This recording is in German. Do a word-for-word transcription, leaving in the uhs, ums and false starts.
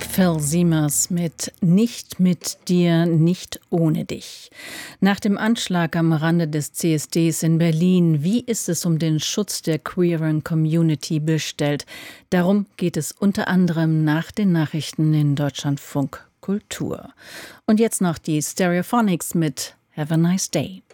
Phil Siemers mit »Nicht mit dir, nicht ohne dich«. Nach dem Anschlag am Rande des C S Ds in Berlin, wie ist es um den Schutz der queeren Community bestellt? Darum geht es unter anderem nach den Nachrichten in Deutschlandfunk Kultur. Und jetzt noch die Stereophonics mit »Have a nice day«.